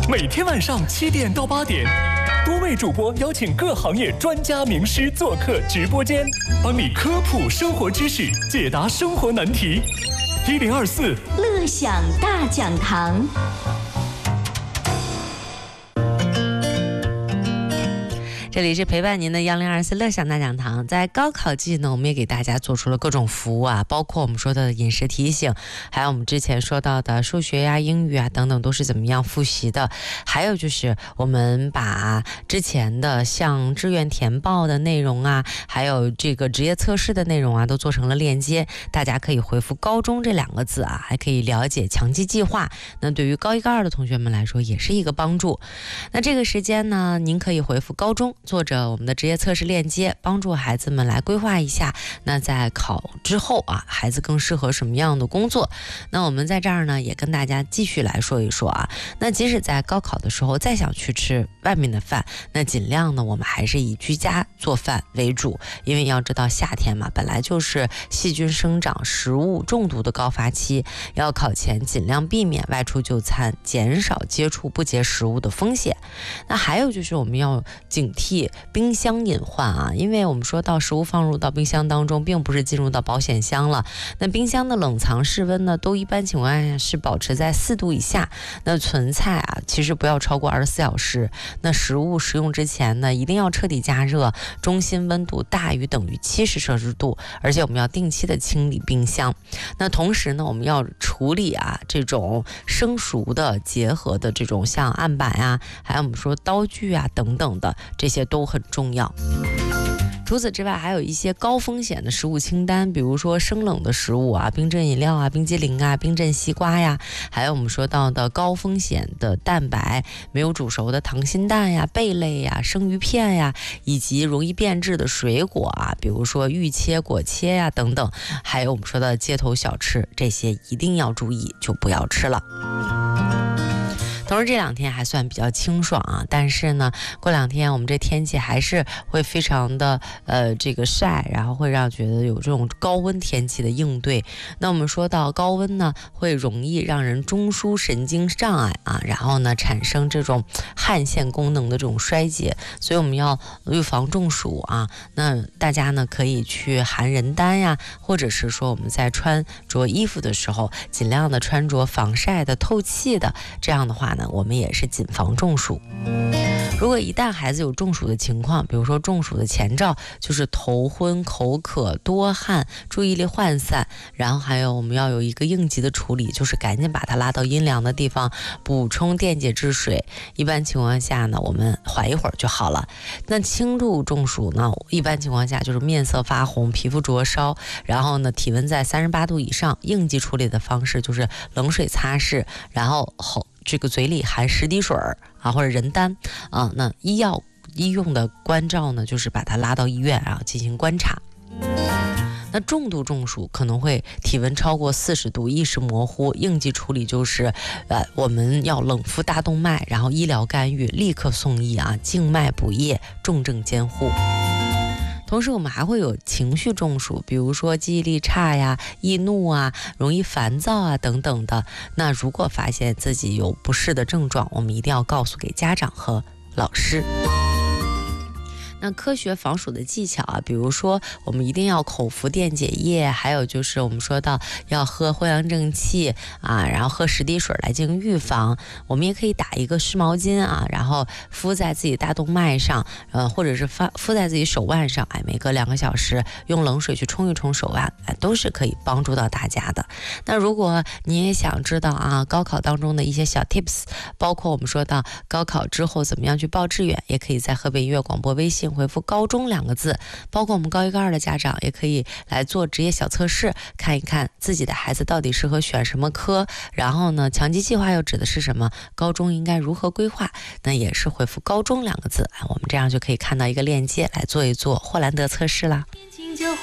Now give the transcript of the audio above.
每天晚上7点到8点，多位主播邀请各行业专家名师做客直播间，帮你科普生活知识，解答生活难题。1024 乐享大讲堂。 这里是陪伴您的1024乐享大讲堂。在高考季呢，我们也给大家做出了各种服务啊，包括我们说的饮食提醒，还有我们之前说到的数学呀、英语啊等等都是怎么样复习的，还有就是我们把之前的像志愿填报的内容啊，还有这个职业测试的内容啊，都做成了链接，大家可以回复高中这2个字啊，还可以了解强基计划。那对于高1高2的同学们来说也是一个帮助。那这个时间呢，您可以回复高中，做着我们的职业测试链接，帮助孩子们来规划一下，那在考之后啊，孩子更适合什么样的工作。那我们在这儿呢，也跟大家继续来说一说啊，那即使在高考的时候再想去吃外面的饭，那尽量呢我们还是以居家做饭为主，因为要知道夏天嘛，本来就是细菌生长、食物中毒的高发期，要考前尽量避免外出就餐，减少接触不洁食物的风险。那还有就是我们要警惕冰箱隐患啊，因为我们说到食物放入到冰箱当中，并不是进入到保险箱了。那冰箱的冷藏室温呢，都一般情况下是保持在4度以下。那存菜啊，其实不要超过24小时。那食物食用之前呢，一定要彻底加热，中心温度大于等于70摄氏度，而且我们要定期的清理冰箱。那同时呢，我们要处理啊这种生熟的结合的这种像案板啊，还有我们说刀具啊等等的，这些都很重要。除此之外，还有一些高风险的食物清单，比如说生冷的食物啊，冰镇饮料啊，冰激凌啊，冰镇西瓜呀，还有我们说到的高风险的蛋白，没有煮熟的溏心蛋呀、贝类呀、生鱼片呀，以及容易变质的水果啊，比如说预切、果切呀等等，还有我们说的街头小吃，这些一定要注意，就不要吃了。同时这2天还算比较清爽啊，但是呢，过2天我们这天气还是会非常的这个晒，然后会让觉得有这种高温天气的应对。那我们说到高温呢，会容易让人中枢神经障碍啊，然后呢产生这种汗腺功能的这种衰竭，所以我们要预防中暑啊。那大家呢可以去含人丹呀，或者是说我们在穿着衣服的时候，尽量的穿着防晒的、透气的，这样的话呢，我们也是谨防中暑。如果一旦孩子有中暑的情况，比如说中暑的前兆就是头昏、口渴、多汗、注意力涣散，然后还有我们要有一个应急的处理，就是赶紧把他拉到阴凉的地方补充电解质水。一般情况下呢，我们缓一会儿就好了。那轻度中暑呢，一般情况下就是面色发红、皮肤灼烧，然后呢体温在38度以上。应急处理的方式就是冷水擦拭，然后这个嘴里含10滴水啊，或者人丹啊。那医用的关照呢，就是把它拉到医院啊进行观察。那重度中暑可能会体温超过40度，意识模糊，应急处理就是我们要冷敷大动脉，然后医疗干预，立刻送医啊，静脉补液，重症监护。同时我们还会有情绪中暑，比如说记忆力差呀、易怒啊、容易烦躁啊等等的。那如果发现自己有不适的症状，我们一定要告诉给家长和老师。那科学防暑的技巧啊，比如说我们一定要口服电解液，还有就是我们说到要喝藿香正气啊，然后喝10滴水来进行预防。我们也可以打一个湿毛巾啊，然后敷在自己大动脉上，或者是敷在自己手腕上，每隔2个小时用冷水去冲一冲手腕，都是可以帮助到大家的。那如果你也想知道啊，高考当中的一些小 tips， 包括我们说到高考之后怎么样去报志愿，也可以在河北音乐广播微信回复高中2个字，包括我们高1高2的家长也可以来做职业小测试，看一看自己的孩子到底适合选什么科，然后呢强基计划又指的是什么，高中应该如何规划，那也是回复高中2个字，我们这样就可以看到一个链接来做一做霍兰德测试啦。